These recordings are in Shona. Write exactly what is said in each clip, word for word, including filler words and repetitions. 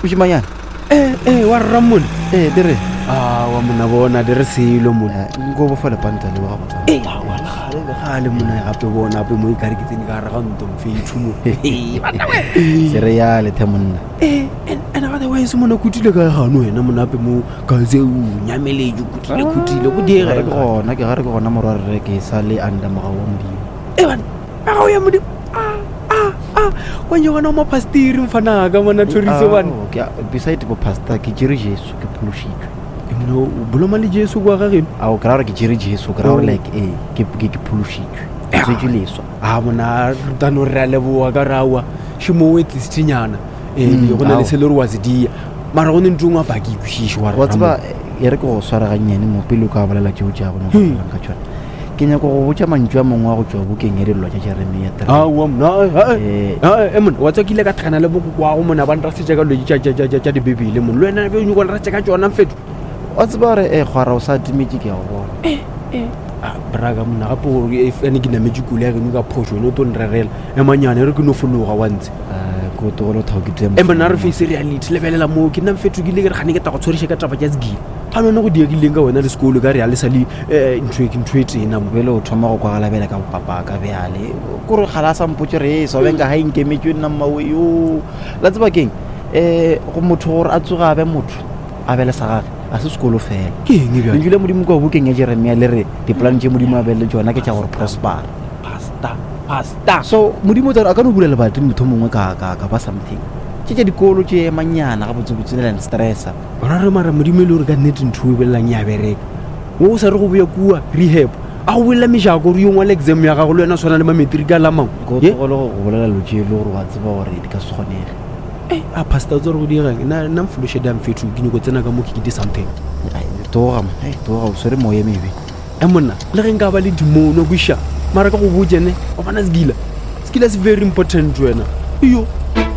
Ushimanyana. Eh eh wa ramon. Eh dire. Ah wa mona bona dire silo mona. Ngo bo fela panta le wa botsa. Eh wa la gale le gale mona ga pe bona pe mo ikare ke tseni ka ra ga ntong fethu mo. Bana we. Serial the monna. Eh ana ga wa se mona kutile ka ga no wena mona pe mo ka se u nyameleju kutile kutile go dira go na ke ga re go na morwa re ke sa le anda ma ga wombi. Eh bana ga o ya mo di ah ah ah wa nyona mo pastiri mfana ga mona thoriso bana. Okay beside bo pastor ke jere Jesu ke poloshitwe. No boloma le Jesu kwa ga geno. A o kra re ke jere Jesu kra like eh ke ke poloshitwe. Se juliso. Ah mona rutano re le bo ga rawa shimo wetlisinyana. Eh le go na le selo re wa se dia. Mara go ntungwa ba ke bushishi wa. Wa tsba e re go swara ga nyane mo pele ka balela tšeo tša bona ka tšona. Ke nya go go botsa mantšwa mongwe wa go tswa bokeng e re lwa tša Jeremia three. Ah wa mna eh eh mon wa tsakile ka tlhana le boko kwa go mona ba ntra se tša ka lo tša tša tša di bebele mon le wena be o nyoko ra tša ka tsona mfetu. Wa tsba re e gwara o sa dimetse ke a go bona. Eh eh ah braga mona ga po e ene ke na mejikule ya go ka phosho no to nrerela e manyane re ke no fologa wa ntse. Go to lo thao ke tsema. E mona re face reality lebelela mo ke nna mfetu ke le ke gane ke ta go tsorisha ka taba tša tsgile. Ga nona go dia ke leng ka wena le sekolo ka re ya le sali eh ntwe ke ntwe tsena mo bele o thoma go kwagala bela ka papa ka beale go re gala sa mpotse re so benga ha inkemetswe nna mmawe yo la tseba keng eh go motho gore a tsoga be motho a bele sa gage a se sekolo fela ke eng e bjale le modimo go bukeng ya Jeremia le re di plan tše modimo a bele tsona ke tša gore prosper pasta pasta so modimo tla a ka no bulela batho motho mongwe ka ka ka ba something tše tše dikolo tše manyana ga botsebotse le stressa ra re mara modimo le re ka nnete ntho e belang ya bereka o sa re go boya kua rehab a go bolela mejako re yo ngwa exam ya gago le wena swana le mametric a lamang go go le go bolela lo tše le gore wa tseba gore di ka se kgonege eh a pastor tsore go dira na na mfuloshe dam fethu ke nyoko tsena ka mo ke di something ai toga ai toga o sere moye mebe e monna le ge nka ba le dimono go sha mara ka go bojene o bana sgila sgila is very important wena iyo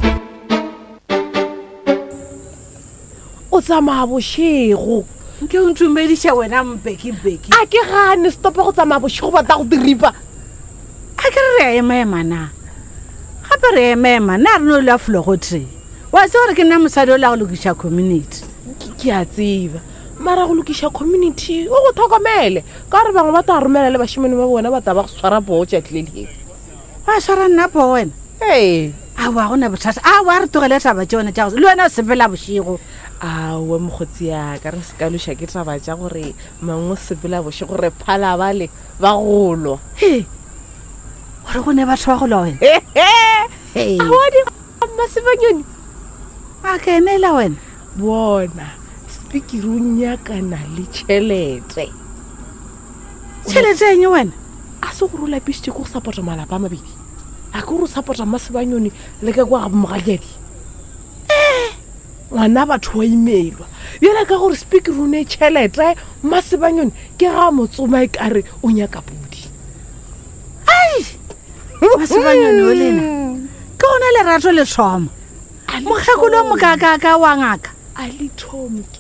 o tsamaya bošego ke o ntumedisha wena mbeki-beki a ke gane stopa go tsamaya bošego ba ta go diripa a ke re re ema-ema na gape re ema-ema na re no le a flogo tre wa se gore ke nna mosadi o la go lokiša community ke a tseba mara go lokiša community o go tlhokomele ka gore bangwe ba ta romela le bašimane ba bona ba ta ba go swara poo tša tleleng wa swara nnapo wena ee a wa gona bothata a wa re togele taba tšone tša le wena o sepela bošego aowa mokgotsi yaka re se kaloša ke taba tša gore mangwe sepela bošego re phala bale ba golwa he gore go ne batho ba golwa wena awadi masebanyoni a ka enela wena bona speakere o nyakana le tšhelete tšhelete eng wena a se go rola pisitše ko go support malapa a mabedi a ke go support masebanyoni le ka kwa ga mogadiadi ngwana batho wa imelwa yela ka gore speakere o ne tšhelete masebanyoni ke ga motsoma e kare o nyaka pudi ai masebanyoni o lena ke gona lerato le thoma mokgekolo mokakaka wa ngaka a le thomi ke